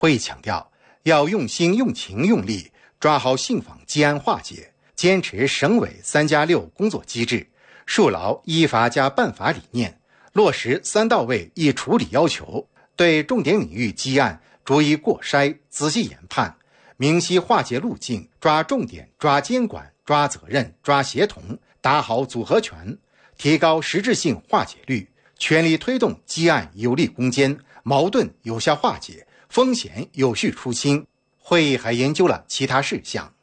会议强调，要用心、用情、用力抓好信访积案化解，坚持省委3+6工作机制，树牢依法加办法理念，落实3到位一处理要求，对重点领域积案逐一过筛、仔细研判，明晰化解路径，抓重点、抓监管、抓责任、抓协同，打好组合拳，提高实质性化解率，全力推动积案有力攻坚，矛盾有效化解，风险有序出清。会议还研究了其他事项。